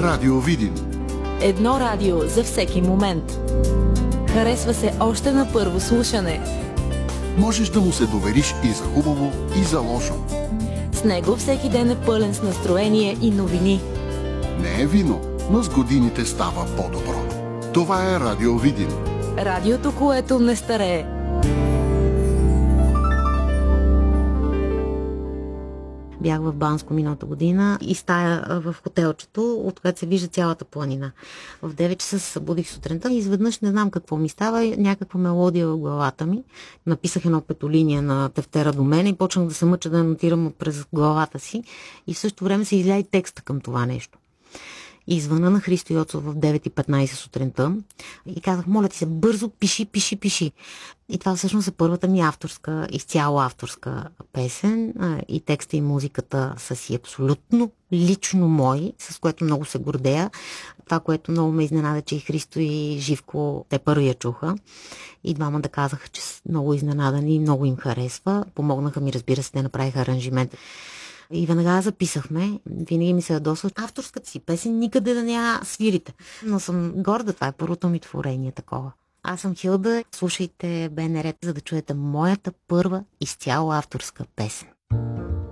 Радио Видин. Едно радио за всеки момент. Харесва се още на първо слушане. Можеш да му се довериш и за хубаво, и за лошо. С него всеки ден е пълен с настроение и новини. Не е вино, но с годините става по-добро. Това е Радио Видин. Радиото, което не старее. Бях в Банско миналата година и стая в хотелчето, от което се вижда цялата планина. В 9 часа се събудих сутринта и изведнъж не знам какво ми става, някаква мелодия в главата ми. Написах едно петолиния на тефтера до мен и почнах да се мъча да нотирам през главата си и в същото време се изля и текста към това нещо. И звъна на Христо Йоцов в 9:15 сутринта и казах: моля ти се, бързо пиши. И това всъщност е първата ми авторска, изцяло авторска песен, и текста и музиката са си абсолютно лично мои, с което много се гордея. Това, което много ме изненада, че и Христо и Живко, те първи я чуха. И двамата да казаха, че са много изненадани и много им харесва. Помогнаха ми, разбира се, те направиха аранжимент. И веднага записахме. Винаги ми се ядосва авторската си песен никъде да не я свирите. Но съм горда, това е първото ми творение такова. Аз съм Хилда, слушайте БНР, за да чуете моята първа изцяло авторска песен.